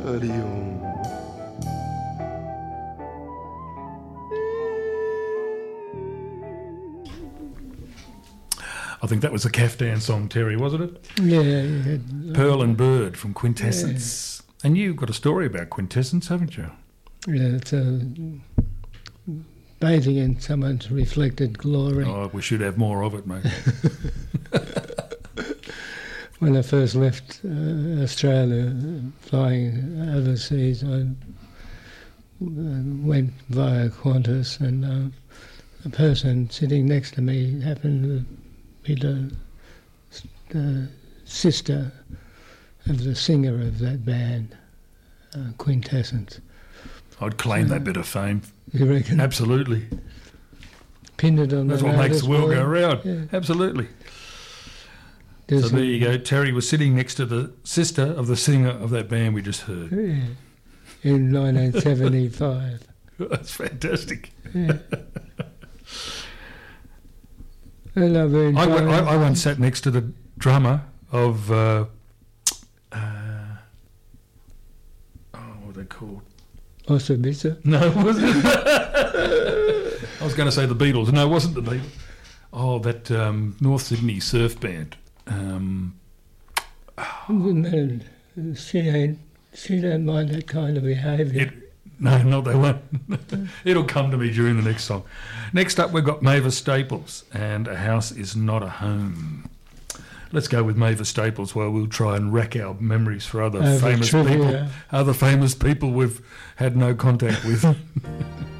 I think that was a Kaftan song, Terry, wasn't it? Yeah. Pearl and Bird from Quintessence. Yeah. And you've got a story about Quintessence, haven't you? Yeah, it's bathing in someone's reflected glory. Oh, we should have more of it, mate. When I first left Australia, flying overseas, I went via Qantas, and the person sitting next to me happened to be the sister of the singer of that band, Quintessence. I'd claim that bit of fame. You reckon? Absolutely. Pinned it on That's what makes the world go round. Yeah. Absolutely. So there you go. Terry was sitting next to the sister of the singer of that band we just heard. Yeah. In 1975. That's fantastic. Yeah. And I once sat next to the drummer of what are they called? Osibisa? No, it wasn't. I was going to say the Beatles. No, it wasn't the Beatles. Oh, that North Sydney surf band. She don't mind that kind of behaviour. No, not they won't. It'll come to me during the next song. Next up, we've got Mavis Staples and A House Is Not a Home. Let's go with Mavis Staples while we'll try and rack our memories for other famous people we've had no contact with.